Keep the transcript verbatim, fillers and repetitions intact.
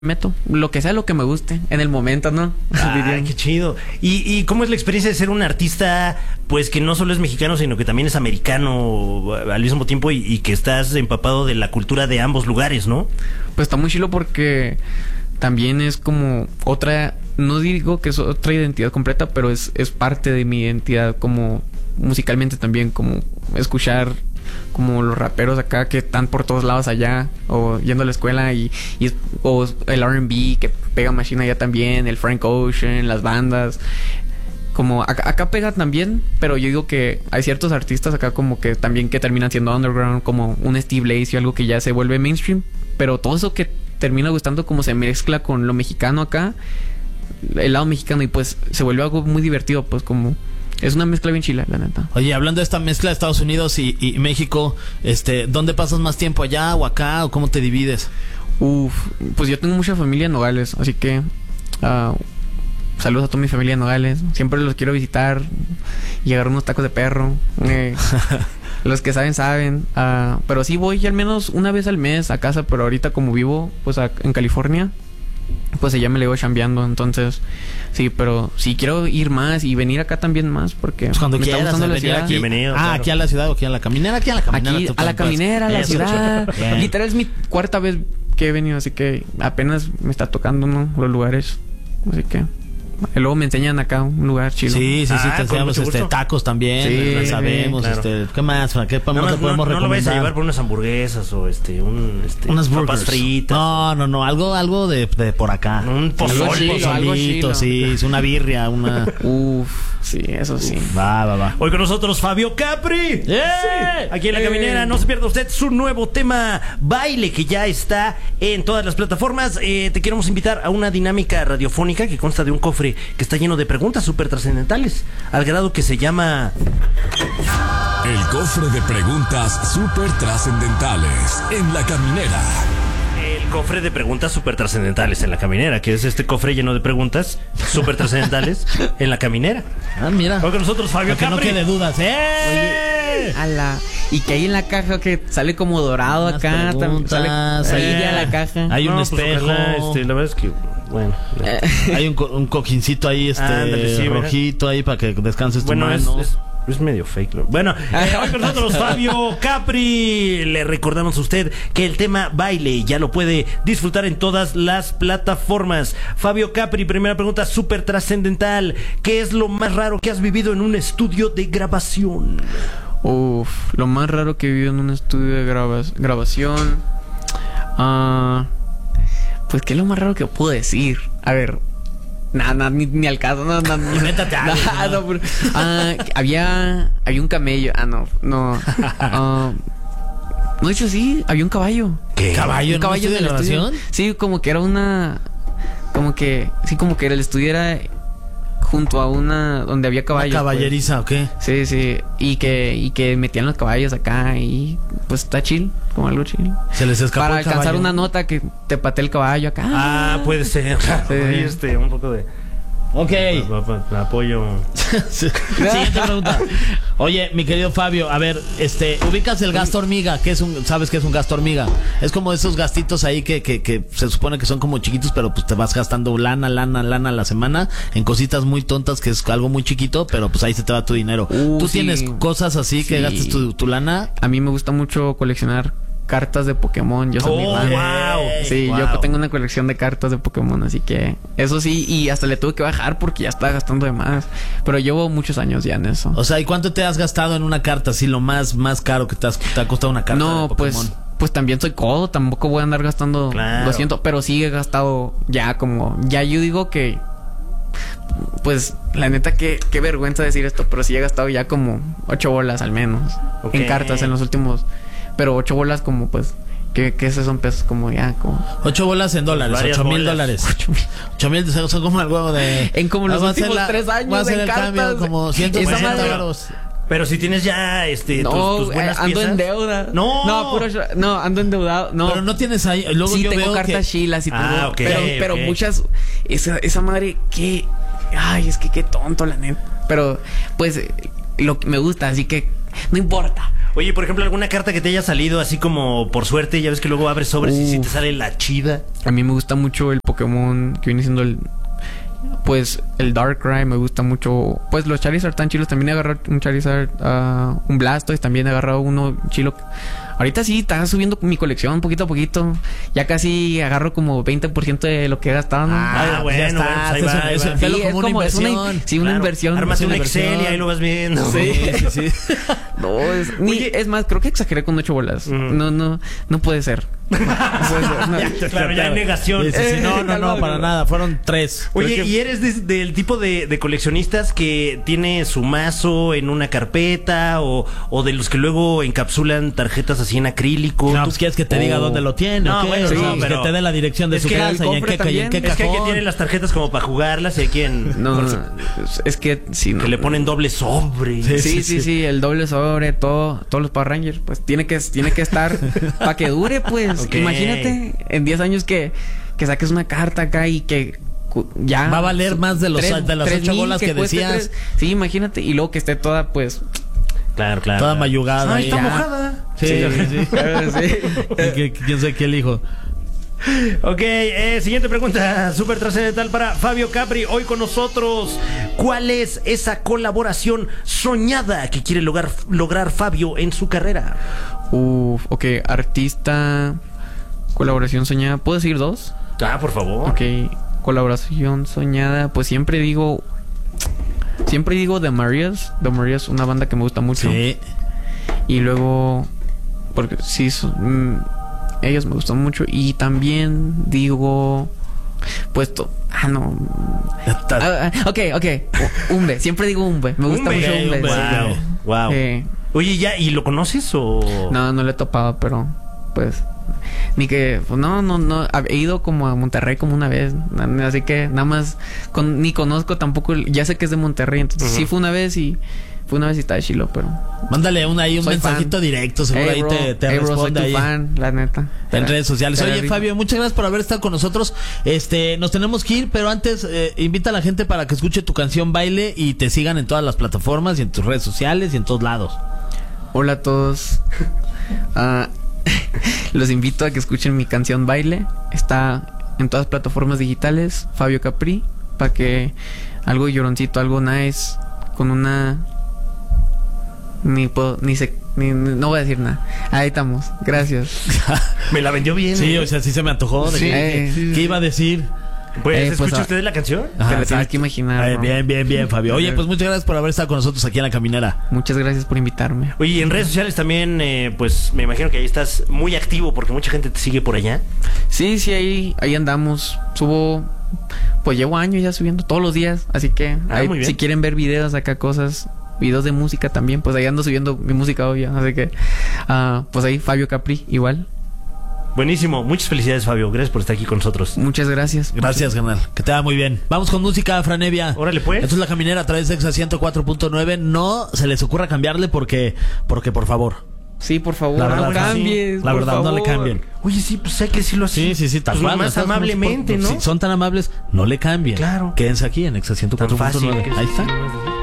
meto lo que sea, lo que me guste en el momento, ¿no? Ay, qué chido. ¿Y, ¿Y cómo es la experiencia de ser un artista, pues que no solo es mexicano, sino que también es americano al mismo tiempo y, y que estás empapado de la cultura de ambos lugares, ¿no? Pues está muy chilo porque también es como otra, no digo que es otra identidad completa, pero es, es parte de mi identidad como musicalmente también, como escuchar como los raperos acá que están por todos lados allá o yendo a la escuela y, y o el R and B que pega machine allá también, el Frank Ocean, las bandas como acá, acá pega también, pero yo digo que hay ciertos artistas acá como que también que terminan siendo underground, como un Steve Lacy o algo que ya se vuelve mainstream, pero todo eso que termina gustando como se mezcla con lo mexicano acá, el lado mexicano, y pues se vuelve algo muy divertido, pues como es una mezcla bien chila, la neta. Oye, hablando de esta mezcla de Estados Unidos y, y México, este, ¿dónde pasas más tiempo, allá o acá, o cómo te divides? Uf, pues yo tengo mucha familia en Nogales, así que uh, saludos a toda mi familia en Nogales. Siempre los quiero visitar y agarrar unos tacos de perro. Eh, los que saben, saben. Uh, pero sí voy al menos una vez al mes a casa, pero ahorita como vivo pues a, en California, pues allá me le voy chambeando, entonces sí, pero sí quiero ir más y venir acá también más porque pues cuando me quieras, está gustando la ciudad. aquí. Bienvenido, Ah, claro. aquí a la ciudad o aquí a la caminera, aquí a la caminera. Aquí a la caminera, a la Eso, ciudad. bien. Literal es mi cuarta vez que he venido, así que apenas me está tocando, ¿no? Los lugares, así que y luego me enseñan acá un lugar chido. Sí, sí, sí, Ah, te con enseñamos mucho este, gusto. tacos también, Sí, lo sabemos, claro. este, ¿qué más? ¿Qué No, podemos, no, te podemos no, no lo vayas a recomendar? llevar por unas hamburguesas o este, un, este Unas papas burgers. fritas. No, no, no, algo, algo de, de por acá. Un pozole. Algo chilo, algo pozolito, chilo. sí, una birria, una. Uf, sí, eso sí. Va, va, va. Hoy con nosotros Fabio Capri. ¡Eh! Sí, aquí en La Caminera. No se pierda usted su nuevo tema Baile, que ya está en todas las plataformas. Eh, te queremos invitar a una dinámica radiofónica que consta de un cofre que está lleno de preguntas súper trascendentales, al grado que se llama El cofre de preguntas súper trascendentales en La Caminera. el cofre de preguntas súper trascendentales en La Caminera, que es este cofre lleno de preguntas súper trascendentales en La Caminera. Ah, mira. Hoy con nosotros Fabio Para que no Capri. quede dudas, ¿eh? A la... Y que hay en la caja que sale como dorado Unas acá, también sale preguntas, ahí eh. ya la caja. Hay un No, pues, espejo. ojalá, este, la verdad es que, bueno. Hay un, co- un cojincito ahí, este, Ándale, sí, mira. rojito ahí para que descanses tu Bueno, es, mano. es, es medio fake, ¿no? Bueno, eh, hoy con nosotros Fabio Capri. Le recordamos a usted que el tema Baile ya lo puede disfrutar en todas las plataformas. Fabio Capri, primera pregunta súper trascendental. ¿Qué es lo más raro que has vivido en un estudio de grabación? Uf, lo más raro que he vivido en un estudio de grabas- grabación. Ah, pues, ¿qué es lo más raro que puedo decir? A ver, nada, nada, ni, ni al caso, no, no, no. Invéntate algo, Nah, no. no, pero, ah, había, había un camello. Ah, no, no. Ah, no, de hecho, sí, había un caballo. ¿Qué? ¿Caballo Un en un caballo estudio en de el estudio. grabación? Sí, como que era una. Como que. Sí, como que era el estudio era junto a una. Donde había caballos. ¿Una caballeriza o qué? Pues. Sí, sí. Y que, y que metían los caballos acá y. Pues está chill, como algo chill. Se les escapó Para el alcanzar caballo. una nota que te patee el caballo acá. Ah, puede ser. Sí. Oye, este, un poco de Ok. apoyo. Siguiente pregunta. Oye, mi querido Fabio, a ver, este, ubicas el gasto hormiga, que es un, ¿sabes qué es un gasto hormiga? Es como esos gastitos ahí que, que, que se supone que son como chiquitos, pero pues te vas gastando lana, lana, lana a la semana en cositas muy tontas, que es algo muy chiquito, pero pues ahí se te va tu dinero. Uh, ¿Tú sí. tienes cosas así que Sí. gastes tu, tu lana? A mí me gusta mucho coleccionar cartas de Pokémon. Yo soy muy Oh, fan. wow. Sí, Wow. yo tengo una colección de cartas de Pokémon, así que eso sí, y hasta le tuve que bajar porque ya estaba gastando de más. Pero llevo muchos años ya en eso. O sea, ¿y cuánto te has gastado en una carta? Así lo más, más caro que te, has, te ha costado una carta No, de Pokémon. pues, pues también soy codo, tampoco voy a andar gastando Claro. doscientos, pero sí he gastado ya como, ya yo digo que, pues, la neta, que qué vergüenza decir esto, pero sí he gastado ya como ocho bolas al menos Ok. en cartas en los últimos, pero ocho bolas como pues, que, que esos son pesos como ya, como... Ocho bolas en dólares, Varias ocho mil bolas. dólares. Ocho mil son son como el huevo de... En como los Vamos a hacer últimos la- tres años voy a hacer en el cartas. cambio, como ciento Esa sesenta madre- varos. Pero si tienes ya este tus, No, tus buenas eh, ando piezas. en deuda. No. No, puro sh- no, ando endeudado. No. Pero no tienes ahí... Luego sí, yo tengo veo cartas que... chilas y Ah, tengo, ok, pero, pero ok. muchas, esa, esa madre que, ay, es que qué tonto la neta. Pero, pues, lo que me gusta, así que no importa. Oye, por ejemplo, alguna carta que te haya salido así como por suerte, ya ves que luego abres sobres y si te sale la chida. A mí me gusta mucho el Pokémon que viene siendo el... Pues el Darkrai, me gusta mucho. Pues los Charizard tan chilos. También he agarrado un Charizard, uh, un Blastoise. También he agarrado uno chilo. Ahorita sí, está subiendo mi colección poquito a poquito. Ya casi agarro como veinte por ciento de lo que he gastado, ¿no? Ah, Ah, bueno, ya está, bueno, pues ahí eso- va, ahí eso- va. velo Sí, como es una como- es una in- inversión. sí, una Claro. inversión. Armas es un una Excel y inversión. ahí lo vas viendo. Sí, sí, sí. No, es, ni- Oye. es más, creo que exageré con ocho bolas. Mm. No, no, no puede ser. No puede ser, no. Claro, ya hay negación. Sí, sí, sí. No, no, no, Eh, para nada. Fueron tres. Oye, Creo que- ¿y eres de- del tipo de, de coleccionistas que tiene su mazo en una carpeta o, o de los que luego encapsulan tarjetas así en acrílico? No, pues quieres que te diga O- dónde lo tiene. No, ¿o qué? bueno, O sea, no, pues pero- que te dé la dirección de es su que casa el y en cofre qué, y en qué también. Es que hay cajón. quien tiene las tarjetas como para jugarlas y hay quien No, por- es- es que sí, no. que le ponen doble sobre. Sí, Sí, sí, sí, el doble sobre, todo, todos los Power Rangers, pues tiene que, tiene que estar para que dure, pues. Ok. Imagínate en diez años que, que saques una carta acá y que cu- ya Va a valer más de los- de las tres ocho mil, bolas que cueste decías. tres- Sí, imagínate, y luego que esté toda, pues. Claro, claro. Toda claro. mayugada. Ay, ahí. está Ya. mojada. Sí, sí, sí. Sí. ¿Y qué- quién sabe qué elijo? Ok, eh, siguiente pregunta, súper trascendental para Fabio Capri, hoy con nosotros. ¿Cuál es esa colaboración soñada que quiere lograr, lograr Fabio en su carrera? Uf, ok, artista, colaboración soñada. ¿Puedo decir dos? Ah, por favor. Ok, colaboración soñada. Pues siempre digo. Siempre digo The Marias. The Marias, una banda que me gusta mucho. Sí. Y luego. Porque sí, son, mm, ellos me gustan mucho. Y también digo. Pues. to- ah, no. Ah, ah, ok, ok. U- Umbe. Siempre digo Umbe. Me gusta Umbe. mucho Ok, Umbe. Umbe. Sí. Wow, wow. Eh, Oye, ya, ¿y lo conoces o...? no, no le he topado, pero. Pues. Ni que. Pues, no, no, no. He ido como a Monterrey como una vez. na- Así que nada más. Con, ni conozco tampoco. el- Ya sé que es de Monterrey. Entonces Ujú. sí fue una vez y. Fue una vez y está de chilo, pero. Mándale un, ahí un Soy mensajito fan. directo, seguro Hey, ahí bro, te, te hey, bro, soy responde tu ahí. fan, la neta. En redes sociales. Estaría Oye, rico. Fabio, muchas gracias por haber estado con nosotros. Este, nos tenemos que ir, pero antes eh, invita a la gente para que escuche tu canción Baile y te sigan en todas las plataformas y en tus redes sociales y en todos lados. Hola a todos. Ah, los invito a que escuchen mi canción Baile. Está en todas las plataformas digitales. Fabio Capri. Para que algo lloroncito, algo nice. Con una. Ni puedo. Ni sé. Ni, ni- no voy a decir nada. Ahí estamos. Gracias. Me la vendió bien. Sí, ¿eh? o sea, sí se me antojó. De Sí, que- eh, sí, ¿Qué iba a decir? Pues, eh, ¿escucha pues, ah, usted la canción? Te la tienes que imaginar. Ay, ¿no? bien, bien, bien, Fabio. Oye, pues muchas gracias por haber estado con nosotros aquí en La Caminera. Muchas gracias por invitarme. Oye, y en redes sociales también, eh, pues me imagino que ahí estás muy activo porque mucha gente te sigue por allá. Sí, sí, ahí, ahí andamos. Subo, pues llevo años ya subiendo todos los días. Así que Ah, ahí, muy bien. si quieren ver videos acá, cosas, videos de música también, pues ahí ando subiendo mi música obvia. Así que, ah, pues ahí Fabio Capri, igual. Buenísimo, muchas felicidades, Fabio. Gracias por estar aquí con nosotros. Muchas gracias. Gracias, canal. Que te va muy bien. Vamos con música, Franevia. Órale, pues. Esto es La Caminera a través de Exa ciento cuatro punto nueve. No se les ocurra cambiarle porque, porque por favor. Sí, por favor, La no verdad, cambies. sí. La por verdad, no le favor. cambien. Oye, sí, pues hay que decirlo así. Sí, sí, sí, tal Pues cual. más Estás- amablemente, ¿no? Si son tan amables, no le cambien. Claro. Quédense aquí en Exa ciento Tan cuatro punto nueve. fácil. Ahí está.